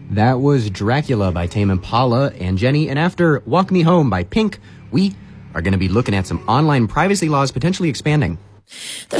That was Dracula by Tame Impala and Jenny. And after Walk Me Home by Pink, we are going to be looking at some online privacy laws potentially expanding.